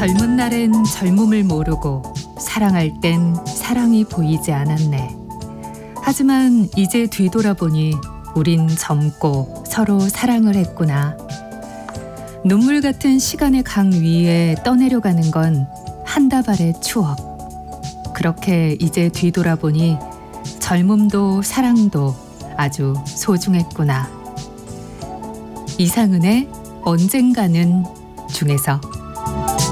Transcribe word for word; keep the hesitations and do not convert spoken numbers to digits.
젊은 날엔 젊음을 모르고 사랑할 땐 사랑이 보이지 않았네. 하지만 이제 뒤돌아보니 우린 젊고 서로 사랑을 했구나. 눈물 같은 시간의 강 위에 떠내려가는 건 한 다발의 추억. 그렇게 이제 뒤돌아보니 젊음도 사랑도 아주 소중했구나. 이상은의 언젠가는 중에서